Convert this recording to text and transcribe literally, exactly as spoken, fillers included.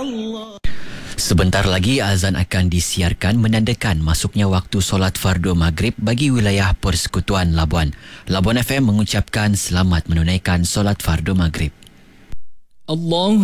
Sebentar lagi azan akan disiarkan menandakan masuknya waktu solat fardu maghrib bagi wilayah Persekutuan Labuan. Labuan F M mengucapkan selamat menunaikan solat fardu maghrib. Allah